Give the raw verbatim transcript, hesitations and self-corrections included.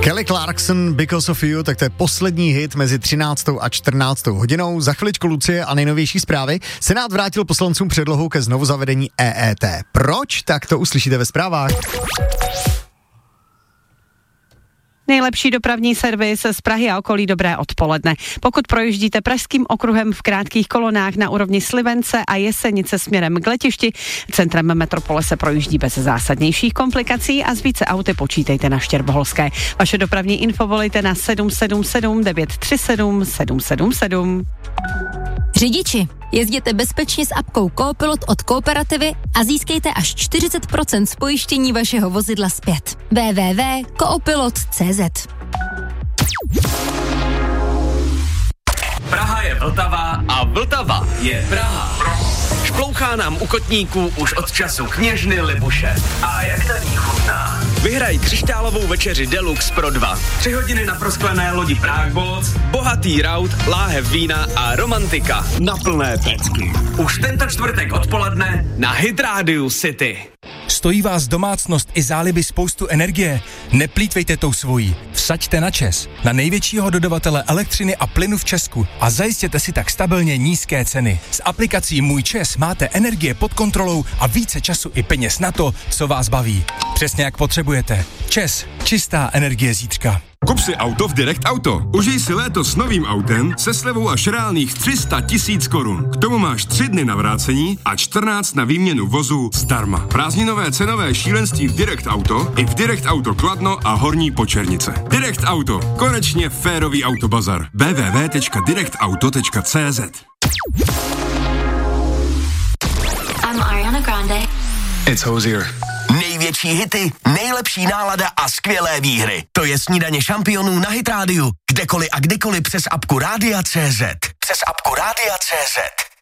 Kelly Clarkson, Because of You, tak to je poslední hit mezi třináctou a čtrnáctou hodinou. Za chviličku Lucie a nejnovější zprávy. Senát vrátil poslancům předlohu ke znovu zavedení E E T. Proč? Tak to uslyšíte ve zprávách. Nejlepší dopravní servis z Prahy a okolí, dobré odpoledne. Pokud projíždíte pražským okruhem v krátkých kolonách na úrovni Slivence a Jesenice směrem k letišti, centrem metropole se projíždí bez zásadnějších komplikací a s více auty počítejte na Štěrboholské. Vaše dopravní info volejte na sedm sedm sedm devět tři sedm sedm sedm sedm. Řidiči, jezděte bezpečně s apkou Coopilot od Kooperativy a získejte až čtyřicet procent z pojištění vašeho vozidla zpět. w w w tečka coopilot tečka c z. Praha je Vltava a Vltava je Praha. Šplouchá nám u kotníků už od času Kněžny Libuše. A jak ta ní chutná? Vyhraj křišťálovou večeři Deluxe pro dva. Tři hodiny na prosklené lodi Prague Boats, bohatý raut, láhev vína a romantika na plné pecky. Už tento čtvrtek odpoledne na Hit Radio City. Stojí vás domácnost i záliby spoustu energie? Neplýtvejte tou svojí. Vsaďte na ČEZ, na největšího dodavatele elektřiny a plynu v Česku a zajistěte si tak stabilně nízké ceny. S aplikací Můj ČEZ máte energie pod kontrolou a více času i peněz na to, co vás baví. Přesně jak potřebujete. ČEZ, čistá energie zítřka. Kup si auto v Direct Auto. Užij si léto s novým autem se slevou až reálných tři sta tisíc korun. K tomu máš tři dny na vrácení a čtrnáct na výměnu vozu zdarma. Prázdninové cenové šílenství v Direct Auto i v Direct Auto Kladno a Horní Počernice. Direct Auto. Konečně férový autobazar. w w w tečka direct auto tečka c z. I'm Ariana Grande. It's Hozier. Největší hity, nejlepší nálada a skvělé výhry. To je Snídaně šampionů na Hit Radio. Kdekoliv a kdykoliv přes apku Rádia tečka cé zet. Přes apku Rádia tečka cé zet.